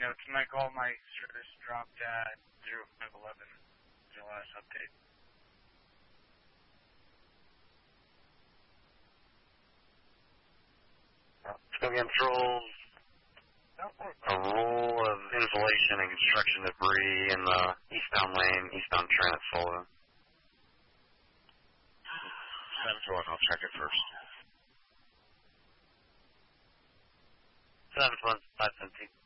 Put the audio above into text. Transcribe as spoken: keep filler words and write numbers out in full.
know, tonight all my service dropped at zero five eleven. Your last update. Again, controls. A roll of insulation and construction debris in the eastbound lane, eastbound transit folder. seven four one, I'll check it first. seven one, five seventeen.